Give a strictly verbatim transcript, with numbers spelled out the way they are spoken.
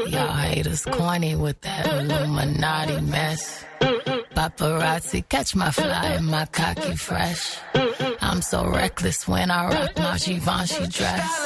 Y'all haters corny with that Illuminati mess. Paparazzi, catch my fly and my cocky fresh. I'm so reckless when I rock my Givenchy dress.